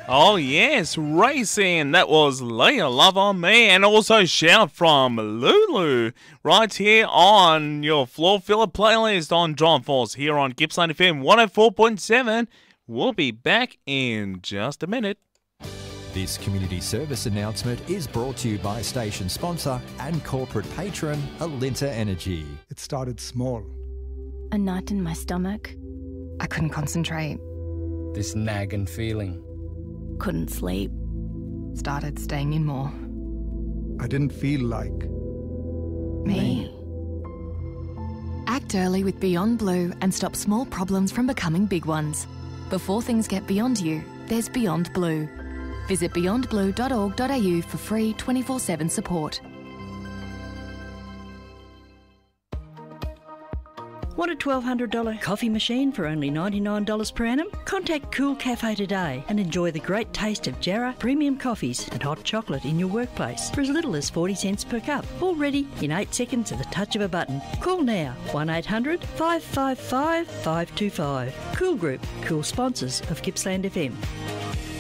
Oh yes, racing. That was Leah Love on Me, and also Shout from Lulu. Right here on your floor filler playlist on Drive Force here on Gippsland FM 104.7. We'll be back in just a minute. This community service announcement is brought to you by station sponsor and corporate patron Alinta Energy. It started small. A knot in my stomach. I couldn't concentrate. This nagging feeling. Couldn't sleep. Started staying in more. I didn't feel like Me. Act early with Beyond Blue and stop small problems from becoming big ones. Before things get beyond you, there's Beyond Blue. Visit beyondblue.org.au for free 24/7 support. Want a $1,200 coffee machine for only $99 per annum? Contact Cool Cafe today and enjoy the great taste of Jarrah premium coffees and hot chocolate in your workplace for as little as 40 cents per cup. All ready in 8 seconds at the touch of a button. Call now 1800 555 525. Cool Group, cool sponsors of Gippsland FM.